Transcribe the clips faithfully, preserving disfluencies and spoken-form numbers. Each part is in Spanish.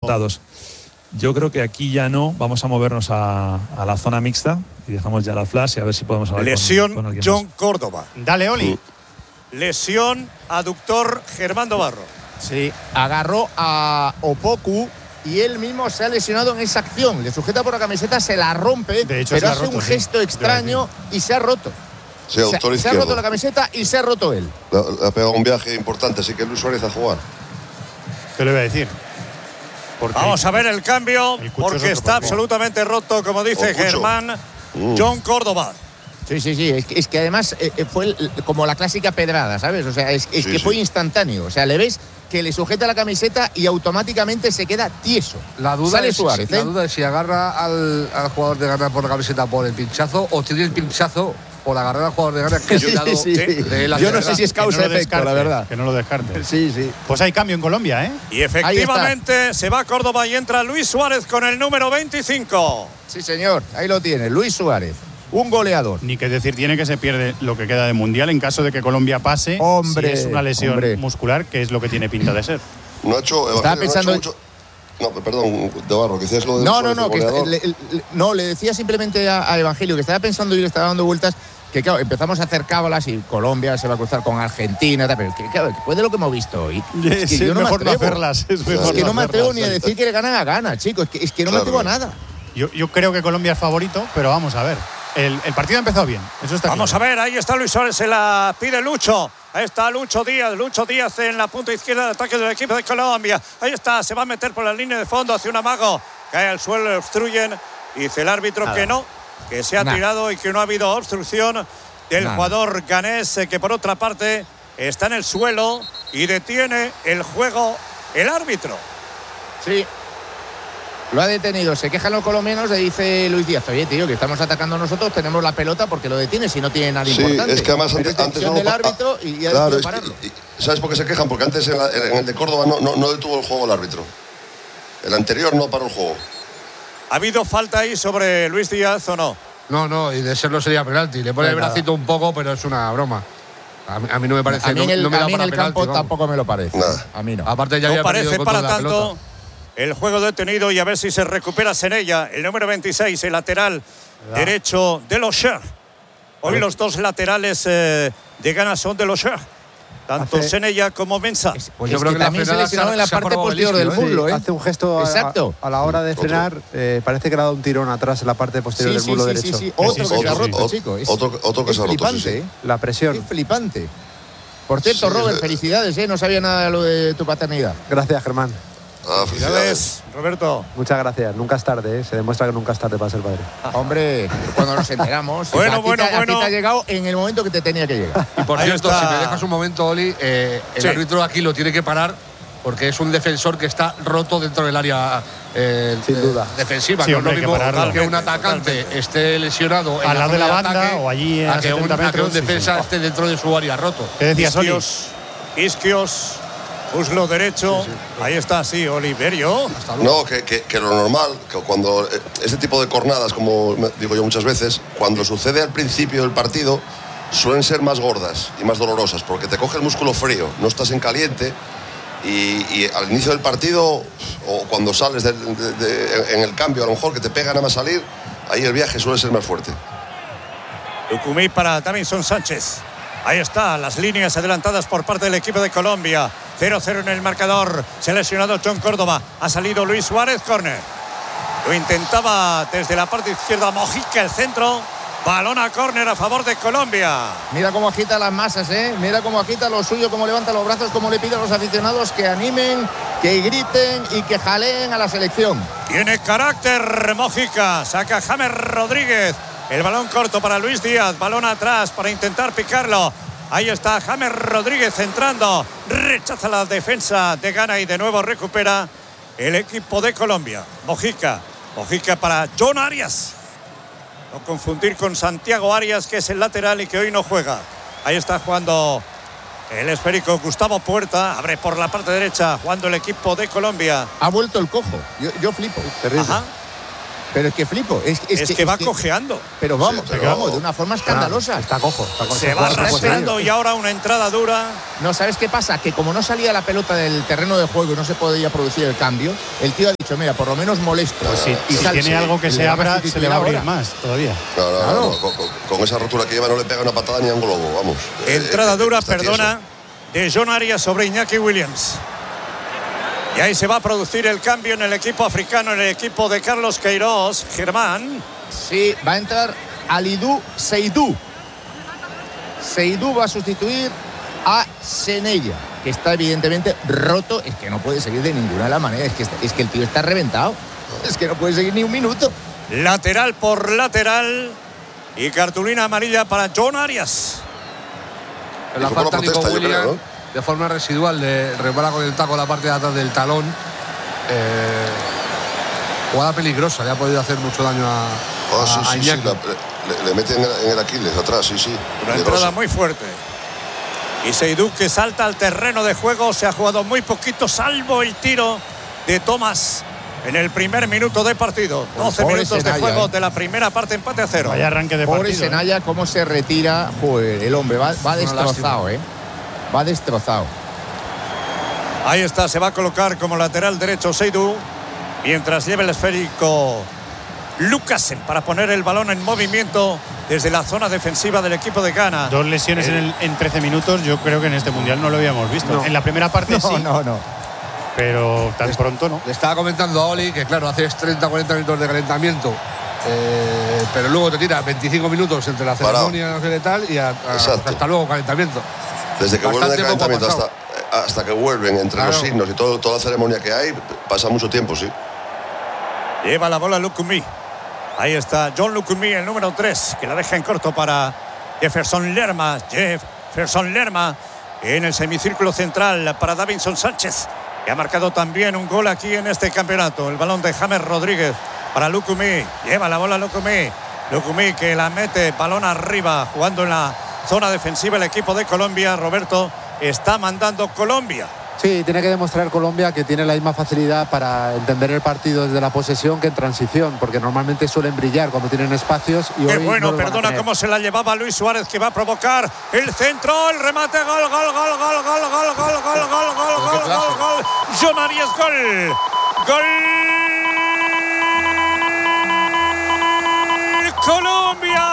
adelantados. Yo creo que aquí ya no, vamos a movernos a, a la zona mixta y dejamos ya la flash y a ver si podemos hablar Lesión con, con alguien John más. Córdoba. Dale, Oli. Lesión aductor Germán Dobarro. Sí, agarró a Opoku y él mismo se ha lesionado en esa acción. Le sujeta por la camiseta, se la rompe, De hecho, pero se la ha hace roto, un sí. gesto extraño y se ha roto. Sí, autor se, se ha izquierdo. roto la camiseta y se ha roto él. Le, le ha pegado un viaje importante, así que Luis Suárez a jugar. Te lo iba a decir. Porque Vamos a ver el cambio, El Cucho porque es otro está partido. absolutamente roto, como dice Oh, Cucho. Germán. Mm. John Córdoba. Sí, sí, sí. Es que, es que además eh, fue el- como la clásica pedrada, ¿sabes? O sea, es, es Sí, que sí. fue instantáneo. O sea, le ves que le sujeta la camiseta y automáticamente se queda tieso. La duda, Sale es, Suárez, la ¿eh? duda es si agarra al, al jugador de Ghana por la camiseta por el pinchazo o tiene el pinchazo por agarrar al jugador de Ghana que ha quitado Sí, sí. de la Yo no verdad. sé si es que no lo causa-efecto, descarte, la verdad. Que no lo descarte. Sí, sí. Pues hay cambio en Colombia, ¿eh? Y efectivamente se va Córdoba y entra Luis Suárez con el número veinticinco. Sí, señor. Ahí lo tiene. Luis Suárez. Un goleador. Ni que decir tiene que se pierde lo que queda de Mundial en caso de que Colombia pase. Hombre, si es una lesión hombre. muscular, que es lo que tiene pinta de ser. Nacho, Estaba Evangelio, pensando- no, ha hecho mucho... no, perdón, de Barro, que decías lo de No, Luis no, Suárez, no, el que está- goleador. le, le- no, le decía simplemente a, a Evangelio que estaba pensando y le estaba dando vueltas que, claro, empezamos a hacer cábalas y Colombia se va a cruzar con Argentina, tal, pero que, claro, después de lo que hemos visto hoy, es que Sí, yo no me mejor no atrevo. hacerlas. Es mejor Es que no me atrevo hacerlas. ni a decir que le ganan a Ghana, chicos. Es que, es que no Claro. me atrevo a nada. Yo, yo creo que Colombia es favorito, pero vamos a ver. El, el partido ha empezado bien. Eso está Vamos claro. a ver, ahí está Luis Suárez, se la pide Lucho. Ahí está Lucho Díaz, Lucho Díaz en la punta izquierda de ataque del equipo de Colombia. Ahí está, se va a meter por la línea de fondo hacia un amago. Cae al suelo, le obstruyen. Y dice el árbitro Nada. que no, que se ha Nada. tirado y que no ha habido obstrucción del Nada. jugador ganés, eh, que por otra parte está en el suelo y detiene el juego el árbitro. Sí. Lo ha detenido. Se quejan los colombianos, le dice Luis Díaz, oye, tío, que estamos atacando nosotros, tenemos la pelota porque lo detiene si no tiene nada Sí, importante. es que además Pero antes, es antes decisión no del lo- árbitro y ya claro, decidió es que- pararlo. y- ¿sabes por qué se quejan? Porque antes en, la- en el de Córdoba no, no, no detuvo el juego el árbitro. El anterior no paró el juego. ¿Ha habido falta ahí sobre Luis Díaz o no? No, no, y de serlo sería penalti. Le pone No, el nada. bracito un poco, pero es una broma. A mí, a mí no me parece. A mí en no, el, no me a da mí en para el penalti, campo vamos. tampoco me lo parece. Nada. A mí no. Aparte ya No había perdido parece el para control de la tanto pelota. el juego detenido y a ver si se recupera Senella, el número veintiséis, el lateral derecho de los Shers. Hoy los dos laterales eh, de Ghana son de los Shers, tanto Hace- Senella como Mensah. Pues Es yo creo que, la también se frenada lesionó se ha- en la se ha parte probado posterior el del isquio, ¿eh? muslo, ¿eh? Hace un gesto a- Exacto. A, la hora de frenar, eh, parece que le ha dado un tirón atrás en la parte posterior Sí, del sí, muslo sí, derecho. sí, sí. Otro sí, que sí, se ha sí. roto, Otro- chico. Es, otro- otro que es se ha roto, sí, flipante, sí. ¿eh? La presión. Es flipante. Por cierto, Sí, Robert, es- felicidades, ¿eh? No sabía nada de lo de tu paternidad. Gracias, Germán. Ah, Ya felicidades. ves, Roberto. Muchas gracias. Nunca es tarde, ¿eh? Se demuestra que nunca es tarde para ser padre. Hombre, cuando nos enteramos. Bueno, a ti bueno, te, a ti bueno. te ha llegado en el momento que te tenía que llegar. Y por Ahí cierto, está. si me dejas un momento, Oli, eh, el Sí. árbitro aquí lo tiene que parar porque es un defensor que está roto dentro del área eh, Sin eh, duda. defensiva. Sí, no hombre, es hay lo que mismo pararlo. que un Totalmente, atacante totalmente. esté lesionado en Al lado de la zona banda ataque, o allí a a que un, setenta a que un metros, sí, defensa sí. esté dentro de su área roto. ¿Qué decías, Oli? Isquios, Isquios, muslo derecho. Ahí está, sí, Oliverio. Hasta luego. No, que, que, que lo normal, que cuando eh, este tipo de cornadas, como me- digo yo muchas veces, cuando sucede al principio del partido, suelen ser más gordas y más dolorosas, porque te coge el músculo frío, no estás en caliente, y, y al inicio del partido, o cuando sales de- de- de- en el cambio, a lo mejor que te pega nada más salir, ahí el viaje suele ser más fuerte. Lucumí para Davinson Sánchez. Ahí está, las líneas adelantadas por parte del equipo de Colombia. cero cero en el marcador. Se ha lesionado John Córdoba. Ha salido Luis Suárez, córner. Lo intentaba desde la parte izquierda Mojica, el centro. Balón a córner a favor de Colombia. Mira cómo agita las masas, ¿eh? Mira cómo agita lo suyo, cómo levanta los brazos, cómo le pide a los aficionados que animen, que griten y que jaleen a la selección. Tiene carácter Mojica. Saca James Rodríguez. El balón corto para Luis Díaz. Balón atrás para intentar picarlo. Ahí está James Rodríguez entrando. Rechaza la defensa de Ghana y de nuevo recupera el equipo de Colombia. Mojica. Mojica para John Arias. No confundir con Santiago Arias, que es el lateral y que hoy no juega. Ahí está jugando el esférico Gustavo Puerta. Abre por la parte derecha jugando el equipo de Colombia. Ha vuelto el cojo. Yo, yo flipo. Terrible. Ajá. Pero es que flipo. Es, es, Es que, que va es que- cojeando. Pero vamos, Sí, pero pero- vamos, de una forma escandalosa. Está cojo. Está cojo. Se va Está cojo. arrastrando y ahora una entrada dura. No, ¿sabes qué pasa? Que como no salía la pelota del terreno de juego y no se podía producir el cambio, el tío ha dicho, mira, por lo menos molesto. Pues si, Y si sal- tiene algo que y se le va a abra, se sustituir le va a abrir ahora. más todavía. No, no, no, Claro. no, Con, con- con esa rotura que lleva no le pega una patada ni a un globo, vamos. Entrada Eh, eh, dura, está tieso. perdona, de John Arias sobre Iñaki Williams. Y ahí se va a producir el cambio en el equipo africano, en el equipo de Carlos Queiroz. Germán. Sí, va a entrar Alidou Seydou. Seydou va a sustituir a Senella, que está evidentemente roto. Es que no puede seguir de ninguna de las maneras. Es que, está- es que el tío está reventado. Es que no puede seguir ni un minuto. Lateral por lateral. Y cartulina amarilla para John Arias. En la Hizo por falta la Nico protesta, yo Williams, creo, de forma residual, le repara con el taco la parte de atrás del talón. Eh, jugada peligrosa, le ha podido hacer mucho daño a, Ah, sí, a- a sí, sí, Iñaki. la- le, le mete en el, en el Aquiles atrás, sí, sí. Una Peligroso. entrada muy fuerte. Y Seydou, que salta al terreno de juego, se ha jugado muy poquito, salvo el tiro de Tomás en el primer minuto de partido. doce Pobre minutos de Senaya, juego eh. de la primera parte, empate a cero. Vaya arranque de Pobre partido. ¿eh? Senaya, cómo se retira. Joder, el hombre va, va destrozado, ¿eh? Va destrozado. Ahí está, se va a colocar como lateral derecho Seydou, mientras lleva el esférico Lucasen para poner el balón en movimiento desde la zona defensiva del equipo de Ghana. Dos lesiones El- en, el- en trece minutos, yo creo que en este mundial no lo habíamos visto. No. En la primera parte No, sí, no, no. pero tan pronto no. Le estaba comentando a Oli que, claro, haces treinta a cuarenta minutos de calentamiento, eh, pero luego te tira veinticinco minutos entre la Parado. ceremonia no sé qué tal, y a- a- Exacto. hasta luego calentamiento. Desde que vuelven Bastante de poco ha calentamiento hasta, pasado. hasta que vuelven entre Claro. los signos y todo, toda la ceremonia que hay, pasa mucho tiempo, sí. Lleva la bola Lukumi. Ahí está John Lukumi, el número tres, que la deja en corto para Jefferson Lerma. Jefferson Lerma en el semicírculo central para Davinson Sánchez, que ha marcado también un gol aquí en este campeonato. El balón de James Rodríguez para Lukumi. Lleva la bola Lukumi. Lukumi que la mete, balón arriba, jugando en la zona defensiva el equipo de Colombia. Roberto, está mandando Colombia. Sí, tiene que demostrar Colombia que tiene la misma facilidad para entender el partido desde la posesión que en transición, porque normalmente suelen brillar cuando tienen espacios y Qué hoy bueno, no lo van a perdona tener. cómo se la llevaba Luis Suárez, que va a provocar el centro, el remate, gol, gol, gol, gol, gol, gol, gol, gol, gol, gol, gol, gol, gol. John Arias, gol. Gol. Colombia.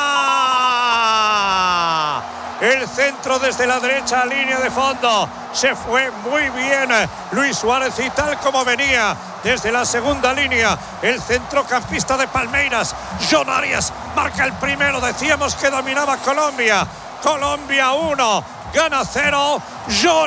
El centro desde la derecha, línea de fondo. Se fue muy bien Luis Suárez y tal como venía desde la segunda línea, el centrocampista de Palmeiras, John Arias, marca el primero. Decíamos que dominaba Colombia. Colombia uno, Ghana cero, John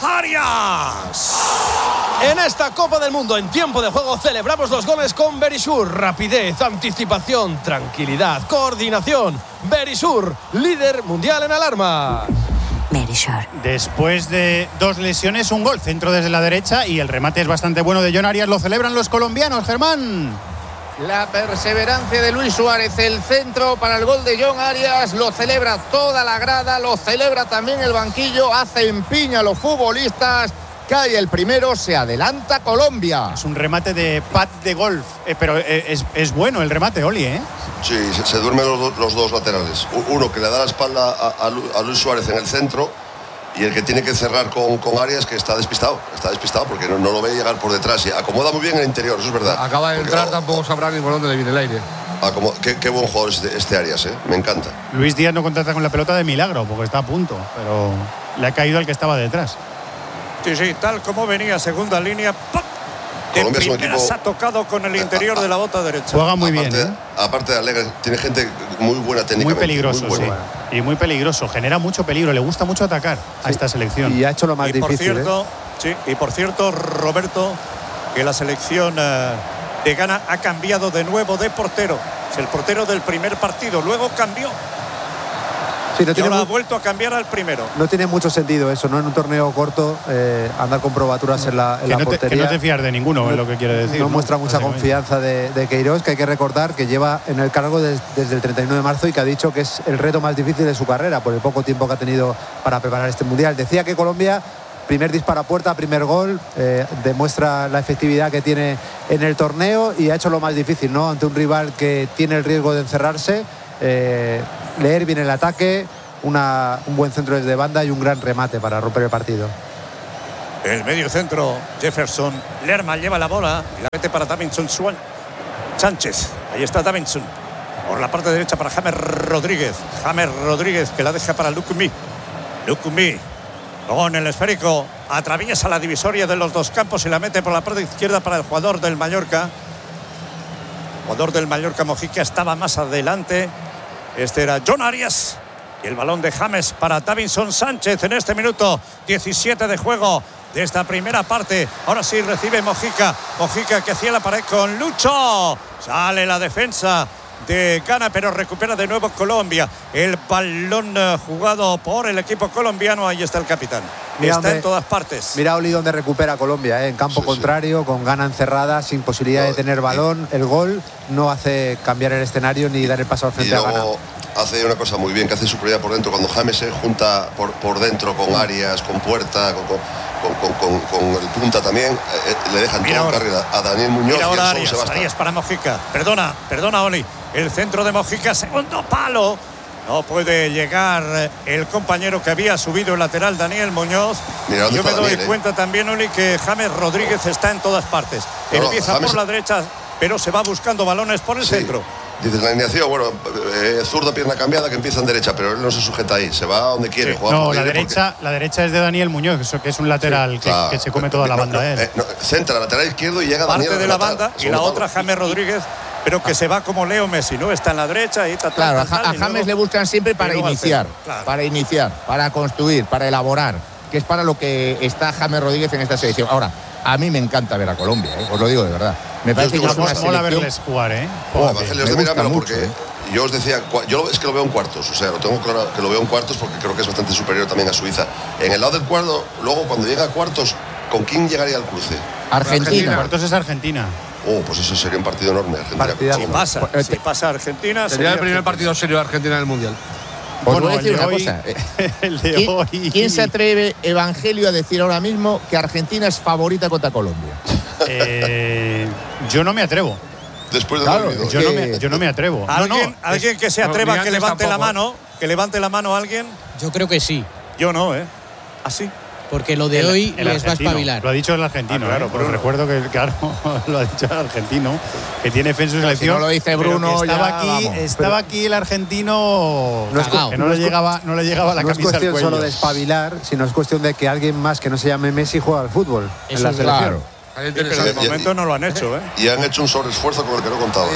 Arias. En esta Copa del Mundo, en tiempo de juego, celebramos los goles con Verisur. Rapidez, anticipación, tranquilidad, coordinación. Verisur, líder mundial en alarma. Verisur. Después de dos lesiones, un gol, centro desde la derecha y el remate es bastante bueno de John Arias. Lo celebran los colombianos, Germán. La perseverancia de Luis Suárez, el centro para el gol de John Arias, lo celebra toda la grada, lo celebra también el banquillo, hacen piña los futbolistas, cae el primero, se adelanta Colombia. Es un remate de pat de golf, eh, pero eh, es, es bueno el remate, Oli, ¿eh? Sí, se, se duermen los, do- los dos laterales. U- Uno que le da la espalda a, a Lu- a Luis Suárez en el centro y el que tiene que cerrar con, con Arias, que está despistado. Está despistado porque no, no lo ve llegar por detrás y acomoda muy bien el interior, eso es verdad. Acaba de Porque, entrar, oh, tampoco sabrá ni por dónde le viene el aire. acomo- qué, qué buen jugador este, este Arias, ¿eh? Me encanta. Luis Díaz no contrata con la pelota de milagro porque está a punto, pero le ha caído al que estaba detrás. Sí, sí, tal como venía, segunda línea. ¡pum! De Colombia es un primeras equipo- ha tocado con el interior de la bota derecha. Juega muy aparte, bien, ¿eh? aparte de alegre, tiene gente muy buena técnica. Muy peligroso, muy sí. buena. Y muy peligroso, genera mucho peligro, le gusta mucho atacar a esta selección. Y ha hecho lo más Y por difícil. ¿eh? cierto, sí, y por cierto, Roberto, que la selección eh, de Ghana ha cambiado de nuevo de portero. Es el portero del primer partido, luego cambió Sí, no y tiene ahora ha mu- vuelto a cambiar al primero. No tiene mucho sentido eso, ¿no? En un torneo corto, eh, andar con probaturas en la, en que, la no te, que portería. no te fías de ninguno, es lo que quiere decir. No muestra mucha Básicamente. confianza de, de Queiroz, que hay que recordar que lleva en el cargo des- desde el treinta y nueve de marzo y que ha dicho que es el reto más difícil de su carrera por el poco tiempo que ha tenido para preparar este mundial. Decía que Colombia, primer disparo a puerta, primer gol, eh, demuestra la efectividad que tiene en el torneo y ha hecho lo más difícil, ¿no? Ante un rival que tiene el riesgo de encerrarse, eh, leer bien el ataque, una, un buen centro desde banda y un gran remate para romper el partido. El medio centro, Jefferson Lerma lleva la bola y la mete para Davinson Swan. Sánchez, ahí está Davinson. Por la parte derecha para James Rodríguez. James Rodríguez que la deja para Lukumi. Lukumi con el esférico atraviesa la divisoria de los dos campos y la mete por la parte izquierda para el jugador del Mallorca. El jugador del Mallorca, Mojica, estaba más adelante. Este era John Arias. Y el balón de James para Davinson Sánchez en este minuto diecisiete de juego de esta primera parte. Ahora sí recibe Mojica. Mojica que hacía la pared con Lucho. Sale la defensa de Ghana, pero recupera de nuevo Colombia. El balón uh, jugado por el equipo colombiano. Ahí está el capitán. Mira está donde, en todas partes. Mira, Oli, donde recupera Colombia, ¿eh? En campo sí, contrario, sí. con Ghana encerrada, sin posibilidad no, de tener balón. El gol no hace cambiar el escenario ni dar el paso al frente y luego a Ghana. Hace una cosa muy bien, que hace superioridad por dentro. Cuando James se junta por, por dentro con Arias, con Puerta, con, con, con, con, con el punta también, eh, le dejan toda la carrera a Daniel Muñoz. Mira ahora y Arias, Arias para Mojica. Perdona, perdona, Oli. El centro de Mojica, segundo palo. No puede llegar el compañero que había subido el lateral, Daniel Muñoz. Mira, yo me doy Daniel, cuenta eh. también, Oli, que James Rodríguez está en todas partes. No, Empieza no, James... por la derecha, pero se va buscando balones por el sí. centro. Dices la alineación, bueno, eh, zurdo, pierna cambiada, que empieza en derecha, pero él no se sujeta ahí, se va a donde quiere sí. jugar. No, la derecha, porque... la derecha es de Daniel Muñoz, que es un lateral sí, que, claro, que se come toda la banda. No, él. Eh, no, centra, lateral izquierdo y llega parte Daniel. de la banda y la otra James Rodríguez, pero que se va como Leo Messi, ¿no? Está en la derecha y tal, claro, tal, tal, a, a James luego, le buscan siempre para iniciar, claro. para iniciar, para construir, para elaborar, que es para lo que está James Rodríguez en esta selección. Ahora, a mí me encanta ver a Colombia, ¿eh? Os lo digo de verdad. Me parece que es una mola verles jugar, ¿eh? Oh, Evangelios de Mirámelo, porque mucho, ¿eh? Yo os decía, yo es que lo veo en cuartos, o sea, lo tengo claro que lo veo en cuartos porque creo que es bastante superior también a Suiza. En el lado del cuarto, luego cuando llega a cuartos, ¿con quién llegaría al cruce? Argentina. Argentina. Cuartos es Argentina. Oh, pues eso sería un partido enorme. Argentina. Si pasa, si pasa Argentina, sería, sería el primer partido serio de Argentina en el Mundial. Os bueno, voy a decir una hoy, cosa. El de ¿Quién, hoy. ¿Quién se atreve, Evangelio, a decir ahora mismo que Argentina es favorita contra Colombia? Eh, yo no me atrevo. Después de claro, yo, no me, yo no me atrevo. ¿Alguien, no, no, alguien es, que se atreva no, que levante tampoco. la mano? Que levante la mano a alguien. Yo creo que sí. Yo no, ¿eh? Así. Porque lo de el, hoy el les va a espabilar. Lo ha dicho el argentino, ah, claro. ¿eh? Pero recuerdo que, claro, lo ha dicho el argentino, que tiene fe en su selección. Si no lo dice Bruno, estaba ya, aquí, vamos. estaba aquí el argentino no es, que no, no le llegaba, no le llegaba la no camisa al cuello. No es cuestión solo de espabilar, sino es cuestión de que alguien más que no se llame Messi juega al fútbol Eso en la es selección. claro. Sí, pero de momento no lo han hecho, ¿eh? Y han hecho un sobreesfuerzo con el que no contaba.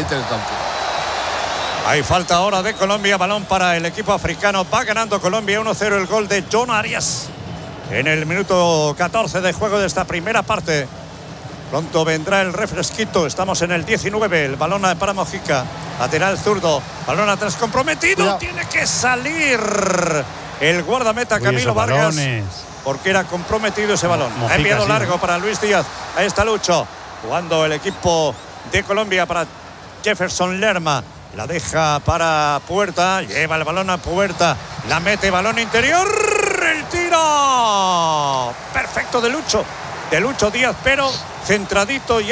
Hay falta ahora de Colombia, balón para el equipo africano. Va ganando Colombia uno cero, el gol de John Arias en el minuto catorce de juego de esta primera parte. Pronto vendrá el refresquito. Estamos en el diecinueve. El balón para Mojica. Lateral zurdo. Balón atrás comprometido. Cuidado. Tiene que salir el guardameta Uy, Camilo Vargas. Balones. Porque era comprometido ese balón. Mojica, ha enviado sí, largo ¿no? para Luis Díaz. Ahí está Lucho. Jugando el equipo de Colombia para Jefferson Lerma. La deja para Puerta. Lleva el balón a Puerta. La mete, balón interior. El tiro. Perfecto de Lucho. De Lucho Díaz, pero centradito. Y